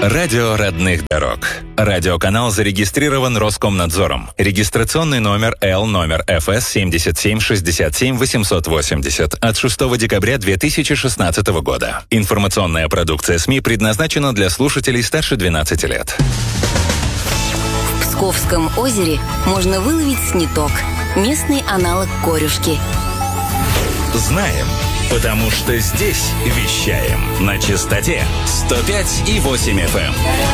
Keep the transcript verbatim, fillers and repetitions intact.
Радио родных дорог. Радиоканал зарегистрирован Роскомнадзором. Регистрационный номер Л номер эф эс семь семь шесть семь восемь восемь ноль от шестого декабря две тысячи шестнадцатого года. Информационная продукция СМИ предназначена для слушателей старше двенадцати лет. В Псковском озере можно выловить сниток, местный аналог корюшки. Знаем, потому что здесь вещаем на частоте сто пять и восемь эф эм.